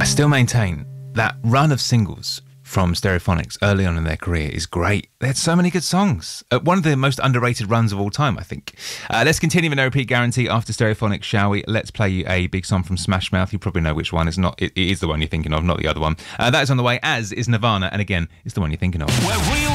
I still maintain that run of singles from Stereophonics early on in their career is great. They had so many good songs. One of the most underrated runs of all time, I think. Let's continue with No Repeat Guarantee after Stereophonics, shall we? Let's play you a big song from Smash Mouth. You probably know which one. It is the one you're thinking of, not the other one. That is on the way, as is Nirvana, and again, it's the one you're thinking of.